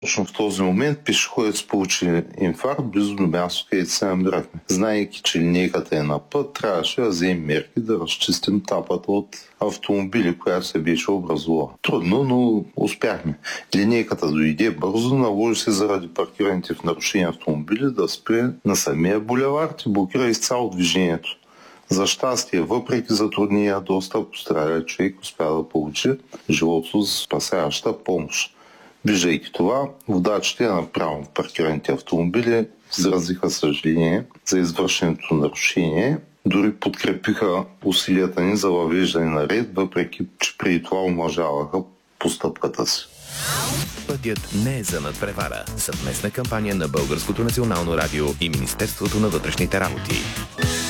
Точно в този момент пешеходец получи инфаркт близо до място, където се намирахме. Знаейки, че линейката е на път, трябваше да вземем мерки да разчистим тапата от автомобили, която се беше образувала. Трудно, но успяхме. Линейката дойде бързо, наложи се заради паркираните в нарушение автомобили да спре на самия булевард и блокира изцяло движението. За щастие, въпреки затруднения доста пострадалият човек успя да получи живото с спасяваща помощ. Виждайки това, водачите направо в паркираните автомобили изразиха съжаление за извършеното нарушение, дори подкрепиха усилията ни за въвеждане на ред, въпреки че преди това омалжаваха постъпката си. Пътят не е за надпревара. Съвместна кампания на Българското национално радио и Министерството на вътрешните работи.